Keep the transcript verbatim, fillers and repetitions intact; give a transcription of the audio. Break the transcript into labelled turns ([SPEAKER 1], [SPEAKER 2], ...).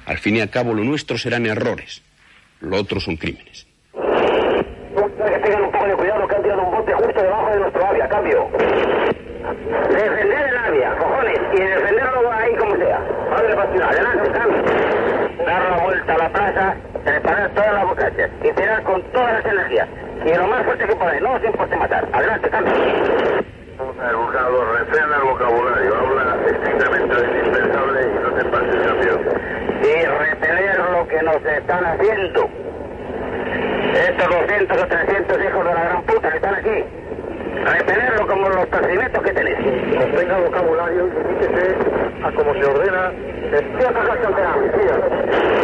[SPEAKER 1] Al fin y al cabo, lo nuestro serán errores. Lo otro son crímenes.
[SPEAKER 2] Que tengan un poco de cuidado, que han tirado un bote justo debajo de nuestro avia, cambio. Defender el avia, cojones, y defenderlo ahí como sea. Vale, Bastión, adelante, cambio. Dar la vuelta a la plaza, preparar todas las bocachas y tirar con todas las energías. Y lo más fuerte que podáis, no os importe matar. Adelante, cambio.
[SPEAKER 3] Educado, refrena el vocabulario, habla estrictamente de lo indispensable y no te pases cambio.
[SPEAKER 2] Y repeler lo que nos están haciendo. Estos doscientos o trescientos hijos de la gran puta que están aquí. Repelerlo como los procedimientos que tenéis.
[SPEAKER 3] Contenga el vocabulario y limítese a como se ordena.
[SPEAKER 2] ¿Qué pasa con la policía?